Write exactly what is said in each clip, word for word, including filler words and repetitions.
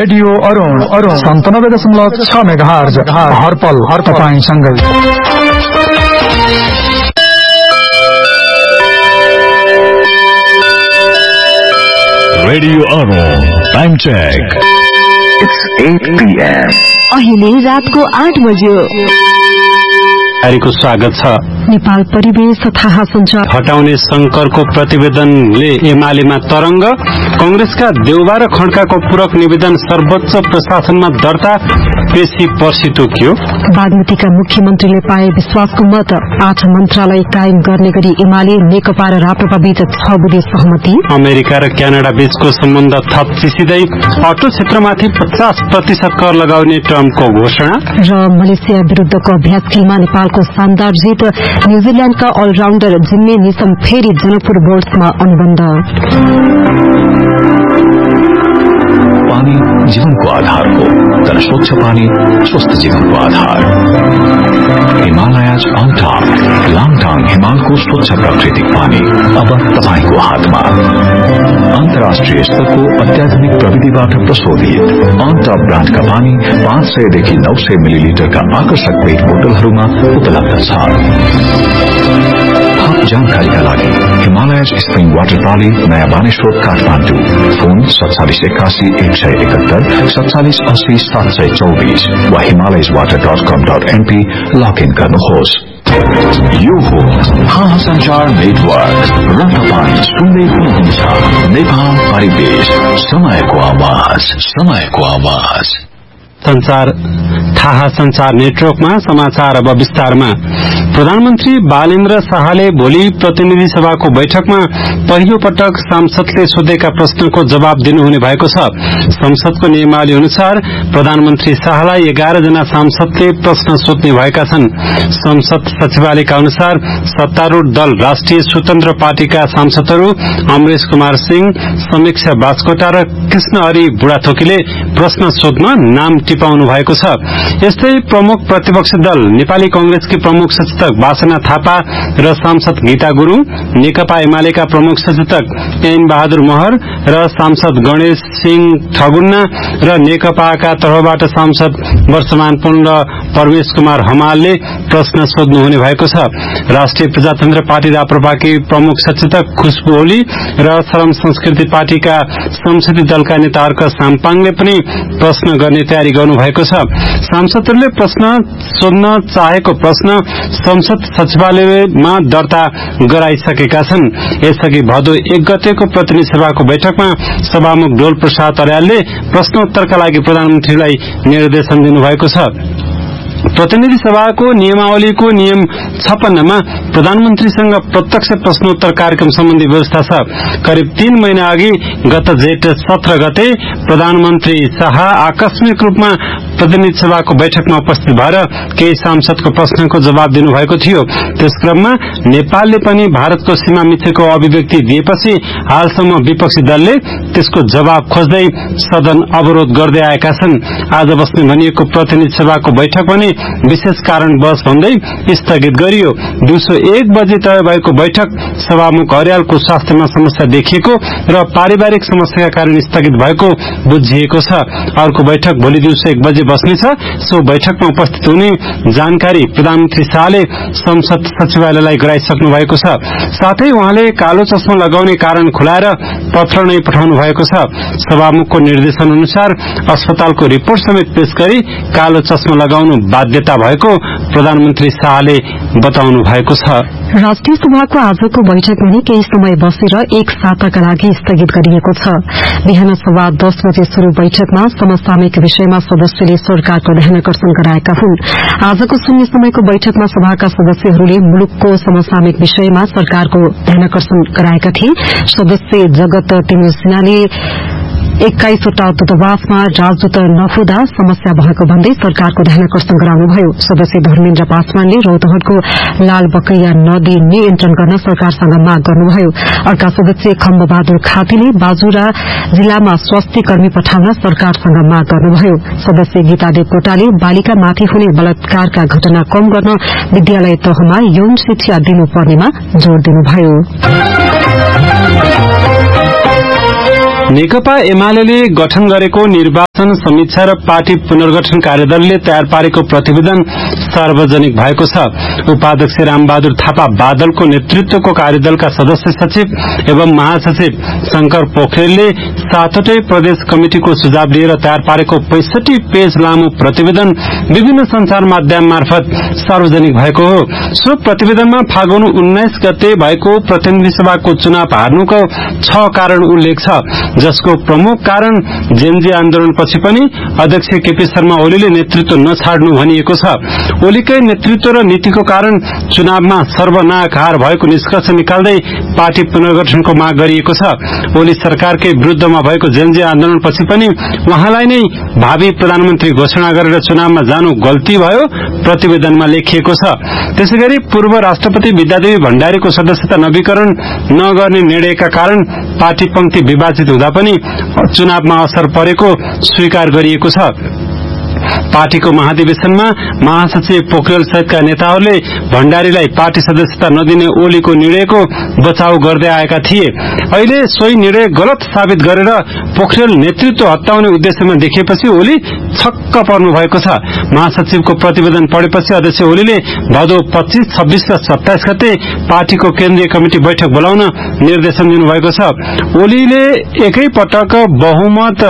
Radio Arun Arun सन्तानब्बे दशमलव छ megahertz हरपल her तपाईंसँगै। Radio Arun time check It's eight p m अहिले रातको आठ बज्यो। को स्वागत छ। नेपाल परिवेश तथा सञ्चार हटाउने शंकरको प्रतिवेदनले एमालेमा तरंग, कंग्रेसका देउबा र खड्काको पूरक निवेदन सर्वोच्च प्रशासनमा दर्ता, पेशी पर्सि तोकियो। बागमतीका मुख्यमन्त्रीले पाए विश्वासको मत, आठ मन्त्रालय कायम गर्ने गरी एमाले नेकपा र राप्रपा बीच छ बुधे सहमति। अमेरिका र क्यानाडा बीचको सम्बन्ध थप चिसिँदै अटो क्षेत्रमाथि पचास प्रतिशत कर लगाउने ट्रम्पको घोषणा र मलेसिया विरूद्धको अभ्यास खेलमा नेपालको शानदार जित, न्यूजील्याण्डका अलराउण्डर जिम्मे निसम फेरि जनकपुर बोर्ड्समा अनुबन्ध। पानी जीवनको आधार हो, तर स्वच्छ पानी स्वस्थ जीवनको आधार। हिमालयज अल्टाङ लाङटाङ हिमालको स्वच्छ प्राकृतिक पानी अब तपाईको हातमा। अन्तर्राष्ट्रिय स्तरको अत्याधुनिक प्रविधिबाट प्रशोधित अल्टाङ ब्रान्डका पानी पाँच सय देखि नौ सय मिलिलिटरका आकर्षक पेट बोतलहरूमा उपलब्ध छ। थप जानकारीका लागि हिमालयज स्प्रिङ वाटर प्रणाली, नयाँ बानेश्वर, काठमाडौँ। फोन सत्तालिस एकासी एक सय एकहत्तर सत्तालिस अस्सी सात सय चौबीस वा हिमालयज वाटर डट कम डट एनपी लगइन गर्नुहोस्। यो हो हाहा संचार नेटवर्क र तपाईँ सुन्दै हुनुहुन्छ नेपाल परिवेश, समयको आवाज, समयको आवाज। संचार थाहा संचार नेटवर्कमा समाचार अब विस्तारमा। प्रधानमन्त्री बालेन्द्र शाहले भोलि प्रतिनिधि सभाको बैठकमा पहिलो पटक सांसदले सोधेका प्रश्नको जवाब दिनुहुने भएको छ। संसदको नियमावली अनुसार प्रधानमन्त्री शाहलाई एघार जना सांसदले प्रश्न सोध्ने भएका छन्। संसद सचिवालयका अनुसार सत्तारूढ़ दल राष्ट्रिय स्वतन्त्र पार्टीका सांसदहरू अमरेश कुमार सिंह, समीक्षा बास्कोटा र कृष्णहरि बुढाथोकीले प्रश्न सोध्न नाम टिपाउनु भएको छ। यस्तै प्रमुख प्रतिपक्षी दल नेपाली कंग्रेसकी प्रमुख सचेतक वासना थापा र सांसद गीता गुरूङ, नेकपा एमालेका प्रमुख सचेतक ऐन बहादुर महर र सांसद गणेश सिंह ठगुन्ना र नेकपाका तर्फबाट सांसद वर्षमान पुन र परमेश कुमार हमालले प्रश्न सोध्नुहुने भएको छ। राष्ट्रिय प्रजातन्त्र पार्टी राप्रपाकी प्रमुख सचेतक खुशबु ओली र श्रम संस्कृति पार्टीका संसदीय दलका नेता अर्क साम्पाङले पनि प्रश्न गर्ने तयारी गर्नु भएको छ। सांसदहरूले प्रश्न सोध्न चाहेको प्रश्न संसद सचिवालयमा दर्ता गराइसकेका छन्। यसअघि भदौ एक गतेको प्रतिनिधि सभाको बैठकमा सभामुख डोल प्रसाद अर्यालले प्रश्नोत्तरका लागि प्रधानमन्त्रीलाई निर्देशन दिनुभएको छ। प्रतिनिधि सभाको नियमावलीको नियम छप्पन्नमा प्रधानमन्त्रीसँग प्रत्यक्ष प्रश्नोत्तर कार्यक्रम सम्बन्धी व्यवस्था छ। करिब तीन महिना अघि गत जेठ सत्र गते प्रधानमन्त्री शाह आकस्मिक रूपमा प्रतिनिधि सभाको बैठकमा उपस्थित भएर केही सांसदको प्रश्नको जवाब दिनुभएको थियो। त्यस क्रममा नेपालले पनि भारतको सीमा मिचेको अभिव्यक्ति दिएपछि हालसम्म विपक्षी दलले त्यसको जवाब खोज्दै सदन अवरोध गर्दै आएका छन्। आज बस्ने भनिएको प्रतिनिधि सभाको बैठक पनि विशेष कारणवश भन्दै स्थगित गरियो। दिउँसो एक बजे तय भएको बैठक सभामुख अर्यालको स्वास्थ्यमा समस्या देखिएको र पारिवारिक समस्याका कारण स्थगित भएको बुझिएको छ। अर्को बैठक भोलि दिउँसो एक बजे बस्नेछ। सो बैठकमा उपस्थित हुने जानकारी प्रधानमन्त्री शाहले संसद सचिवालयलाई गराइसक्नु भएको छ। साथै उहाँले कालो चस्मा लगाउने कारण खुलाएर पत्र नै पठाउनु भएको छ। सभामुखको निर्देशन अनुसार अस्पतालको रिपोर्ट समेत पेश गरी कालो चस्मा लगाउनु बाध्यता भएको प्रधानमन्त्री शाहले बताउनु भएको छ। राष्ट्रिय सभाको आजको बैठक पनि केही समय बसेर एक साताका लागि स्थगित गरिएको छ। बिहान सभा दस बजे शुरू बैठकमा समसामयिक विषयमा सदस्यले सरकारको ध्यानकर्षण गराएका हुन्। आजको शून्य समयको बैठकमा सभाका सदस्यहरूले मुलुकको समसामयिक विषयमा सरकारको ध्यानकर्षण गराएका थिए। सदस्य जगत तिमिर सिन्हाले एक्काइसवटा दूतावासमा राजदूत नहुँदा समस्या भएको भन्दै सरकारको ध्यानकर्षण गराउनुभयो। सदस्य धर्मेन्द्र पासवानले रौतहटको लालबकैया नदी नियन्त्रण गर्न सरकारसँग माग गर्नुभयो। अर्का सदस्य खम्बबहादुर खातीले बाजुरा जिल्लामा स्वास्थ्य कर्मी पठाउन सरकारसँग माग गर्नुभयो। सदस्य गीतादेव कोटाले बालिकामाथि हुने बलात्कारका घटना कम गर्न विद्यालय तहमा यौन शिक्षा दिनुपर्नेमा जोड़ दिनुभयो। नेकपा एमाले गठन गरेको निर्वाचन समीक्षा र पार्टी पुनर्गठन कार्यदलले तयार पारेको प्रतिवेदन सार्वजनिक भएको छ। उपाध्यक्ष रामबहादुर थापा बादलको नेतृत्वको कार्यदलका सदस्य सचिव एवं महासचिव शंकर पोखरेलले सातवटै प्रदेश कमिटिको सुझाव लिएर तयार पारेको पैंसठी पेज लामो प्रतिवेदन विभिन्न संचार माध्यम मार्फत सार्वजनिक भएको हो। सो प्रतिवेदनमा फागुन उन्नाइस गते भएको प्रतिनिधि सभाको चुनाव हार्नुको छ कारण उल्लेख छ, जसको प्रमुख कारण जेएनजी आन्दोलनपछि पनि अध्यक्ष केपी शर्मा ओलीले नेतृत्व नछाड्नु भनिएको छ। ओलीकै नेतृत्व र नीतिको कारण चुनावमा सर्वनायक हार भएको निष्कर्ष निकाल्दै पार्टी पुनर्गठनको माग गरिएको छ। ओली सरकारकै विरुद्धमा भएको जेएनजी आन्दोलनपछि पनि उहाँलाई नै भावी प्रधानमन्त्री घोषणा गरेर चुनावमा जानु गल्ती भयो प्रतिवेदनमा लेखिएको छ। त्यसैगरी पूर्व राष्ट्रपति विद्यादेवी भण्डारीको सदस्यता नवीकरण नगर्ने निर्णयका कारण पार्टी पंक्ति विभाजित हुँदा पनि चुनावमा असर परेको स्वीकार गरिएको छ। पार्टीको महाधिवेशनमा महासचिव पोखरेल सहितका नेताहरूले भण्डारीलाई पार्टी सदस्यता नदिने ओलीको निर्णयको बचाउ गर्दै आएका थिए। अहिले सोही निर्णय गलत साबित गरेर पोखरेल नेतृत्व हटाउने उद्देश्यमा देखिएपछि ओली छक्क पर्नु भएको छ। महासचिवको प्रतिवेदन पढेपछि अध्यक्ष ओलीले भदौ पच्चीस, छब्बीस र सत्ताइस गते पार्टीको केन्द्रीय कमिटी बैठक बोलाउन निर्देशन दिनुभएको छ। ओलीले एकै पटक बहुमत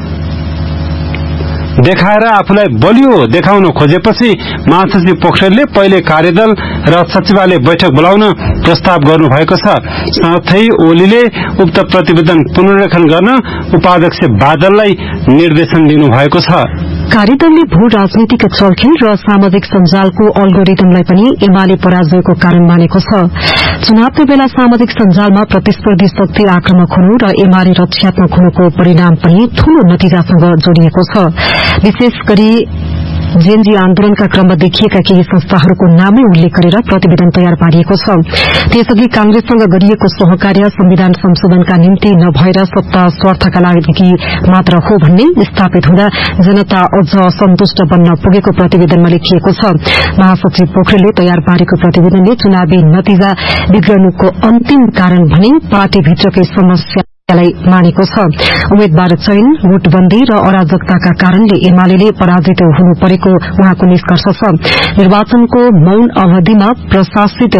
देखाएर आफूलाई बलियो देखाउन खोजेपछि महासचिव पोखरेलले पहिले कार्यदल र सचिवालय बैठक बोलाउन प्रस्ताव गर्नु भएको छ। साथै ओलीले उक्त प्रतिवेदन पुनर्लेखन गर्न उपाध्यक्ष बादललाई निर्देशन दिनु भएको छ। कार्यदलले भू राजनीतिक चलखेल र सामाजिक सञ्जालको अल्गोरिदमलाई पनि एमाले पराजयको कारण मानेको छ। चुनावको बेला सामाजिक सञ्जालमा प्रतिस्पर्धी शक्ति आक्रमक हुनु र एमाले रक्षात्मक हुनुको परिणाम पनि ठूलो नतिजासँग जोडिएको छ। विशेष गरी जेएनजी आन्दोलनका क्रममा देखिएका केही संस्थाहरूको नामै उल्लेख गरेर प्रतिवेदन तयार पारिएको छ। त्यसअघि कांग्रेससँग गरिएको सहकार्य संविधान संशोधनका निम्ति नभएर सत्ता स्वार्थका लागि मात्र हो भन्ने स्थापित हुँदा जनता अझ असन्तुष्ट बन्न पुगेको प्रतिवेदनमा लेखिएको छ। महासचिव पोखरेलले तयार पारेको प्रतिवेदनले चुनावी नतिजा बिग्रनुको अन्तिम कारण भने पार्टीभित्रकै समस्या लाई मानेको छ। उम्मेद्वार चयन, नोटबन्दी र अराजकताका कारणले एमाले पराजित हुनु परेको उहाँको निष्कर्ष छ। निर्वाचनको मौन अवधिमा प्रशासित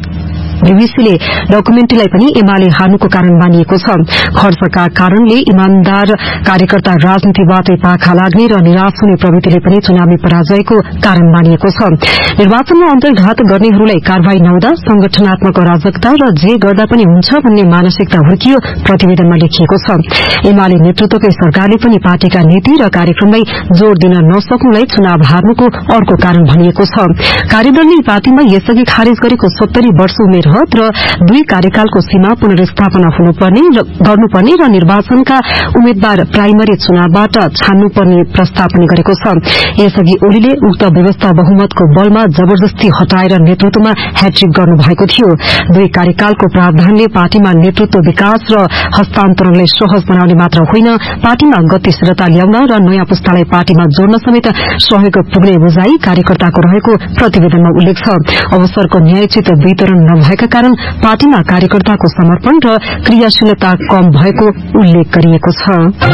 बीबीसीले डकुमेन्ट्रीलाई पनि एमाले हार्नुको कारण मानिएको छ। खर्चका कारणले इमानदार कार्यकर्ता राजनीतिबाटै पाखा लाग्ने र निराश हुने प्रवृत्तिले पनि चुनावी पराजयको कारण मानिएको छ। निर्वाचनमा अन्तर्घात गर्नेहरूलाई कार्यवाही नहुँदा संगठनात्मक अराजकता र जे गर्दा पनि हुन्छ भन्ने मानसिकता हुर्कियो प्रतिवेदनमा लेखिएको छ। एमाले नेतृत्वकै सरकारले पनि पार्टीका नीति र कार्यक्रमलाई जोड़ दिन नसक्नुलाई चुनाव हार्नुको अर्को कारण भनिएको छ। कार्यदलले पार्टीमा यसअघि खारेज गरेको सत्तरी वर्ष उमेर र दुई कार्यकालको सीमा पुनर्स्थापना हुनुपर्ने गर्नुपर्ने र निर्वाचनका उम्मेद्वार प्राइमरी चुनावबाट छान्नुपर्ने प्रस्ताव पनि गरेको छ। यसअघि ओलीले उक्त व्यवस्था बहुमतको बलमा जबरजस्ती हटाएर नेतृत्वमा ह्याट्रिक गर्नुभएको थियो। दुई कार्यकालको प्रावधानले पार्टीमा नेतृत्व विकास र हस्तान्तरणलाई सहज बनाउने मात्र होइन, पार्टीमा गतिशीलता ल्याउन र नयाँ पुस्तालाई पार्टीमा जोड्न समेत सहयोग पुग्ने बुझाइ कार्यकर्ताको रहेको प्रतिवेदनमा उल्लेख छ। अवसरको न्यायोचित वितरण नभएका कारण पार्टीमा कार्यकर्ताको समर्पण र क्रियाशीलता कम भएको उल्लेख गरिएको छ।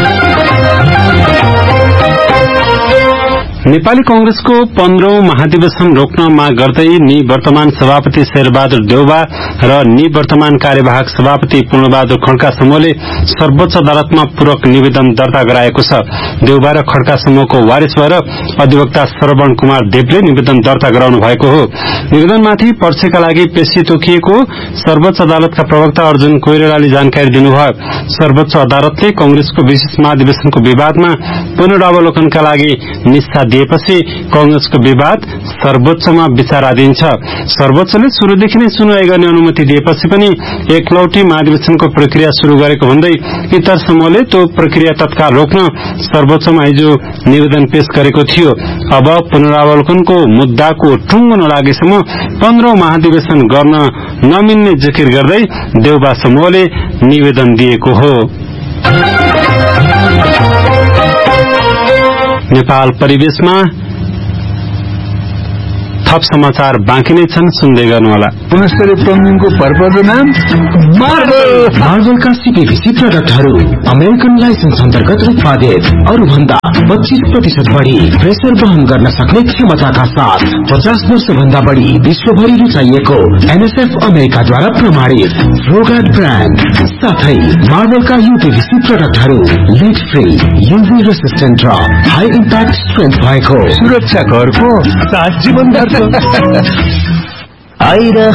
नेपाली कांग्रेसको पन्ध्रौं महाधिवेशन रोक्न माग गर्दै निवर्तमान सभापति शेरबहादुर देउबा र निवर्तमान कार्यवाहक सभापति पूर्णबहादुर खड्का समूहले सर्वोच्च अदालतमा पूरक निवेदन दर्ता गराएको छ। देउबा र खड्का समूहको वारिस भएर अधिवक्ता श्रवण कुमार देवले निवेदन दर्ता गराउनु भएको हो। निवेदनमाथि पक्षका लागि पेशी तोकिएको सर्वोच्च अदालतका प्रवक्ता अर्जुन कोइरालाले जानकारी दिनुभयो। सर्वोच्च अदालतले कांग्रेसको विशेष महाधिवेशनको विवादमा पुनरावलोकनका लागि निष्ठा दिएपछि कांग्रेसको विवाद सर्वोच्चमा विचाराधीन छ। सर्वोच्चले शुरूदेखि नै सुनवाई गर्ने अनुमति दिएपछि पनि एकलौटी महाधिवेशनको प्रक्रिया शुरू गरेको भन्दै इतर समूहले त्यो प्रक्रिया तत्काल रोक्न सर्वोच्चमा हिजो निवेदन पेश गरेको थियो। अब पुनरावलोकनको मुद्दाको ठुङ्गो नलागेसम्म पन्ध्रौं महाधिवेशन गर्न नमिल्ने जिकिर गर्दै देउबा समूहले निवेदन दिएको हो। नेपाल परिवेशमा थप थप समाचार बाँकी नै छन्, सुन्दै गर्नुहोला। पुनस्तरी प्लम्बिङको भरपर्दो नाम मार्बल। मार्बलका सीपीवीसी प्रोडक्टहरू अमेरिकन लाइसेन्स अन्तर्गत उत्पादित, अरूभन्दा पच्चीस प्रतिशत बढी प्रेसर वहन गर्न सक्ने क्षमताका साथ पचास वर्ष भन्दा बढी विश्वभरि रुचाइएको एनएसएफ अमेरिकाद्वारा प्रमाणित रोगार्ड ब्रान्ड, साथै मार्बलका यूपीवीसी प्रोडक्टहरू लिड फ्री, यूभी रेसिस्टेन्ट र हाई इम्प्याक्ट स्ट्रेन्थ भएको, सुरक्षा घरको सात जीवनदार छ। आइरह